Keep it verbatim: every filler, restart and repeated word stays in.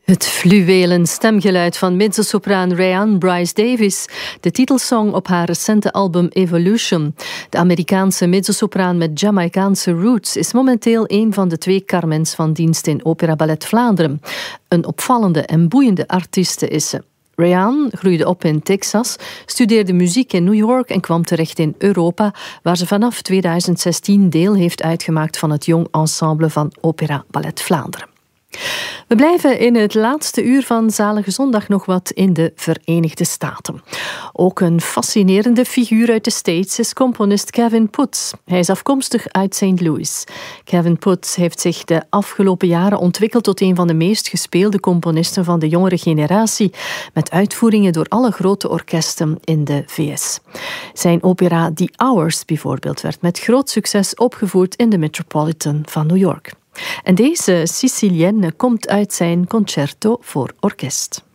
Het fluwelen stemgeluid van mezzosopraan Rhiannon Bryce Davis, de titelsong op haar recente album Evolution. De Amerikaanse mezzosopraan met Jamaicaanse roots is momenteel een van de twee Carmens van dienst in Opera Ballet Vlaanderen. Een opvallende en boeiende artieste is ze. Rhiannon groeide op in Texas, studeerde muziek in New York en kwam terecht in Europa, waar ze vanaf tweeduizend zestien deel heeft uitgemaakt van het jong ensemble van Opera Ballet Vlaanderen. We blijven in het laatste uur van Zalige Zondag nog wat in de Verenigde Staten. Ook een fascinerende figuur uit de States is componist Kevin Puts. Hij is afkomstig uit Saint Louis. Kevin Puts heeft zich de afgelopen jaren ontwikkeld tot een van de meest gespeelde componisten van de jongere generatie, met uitvoeringen door alle grote orkesten in de V S. Zijn opera The Hours bijvoorbeeld werd met groot succes opgevoerd in de Metropolitan van New York. En deze Sicilienne komt uit zijn concerto voor orkest.